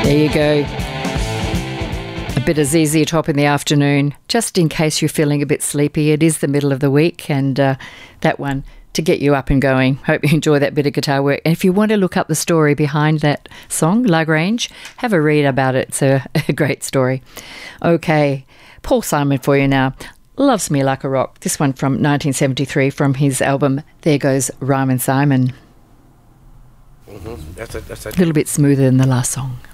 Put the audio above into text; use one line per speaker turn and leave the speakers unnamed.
There you go. A bit of ZZ Top in the afternoon, just in case you're feeling a bit sleepy. It is the middle of the week, and that one to get you up and going. Hope you enjoy that bit of guitar work. And if you want to look up the story behind that song, La Grange, have a read about it. It's a great story. Okay, Paul Simon for you now. Loves Me Like a Rock. This one from 1973 from his album There Goes Ryman Simon.
That's a
little bit smoother than the last song.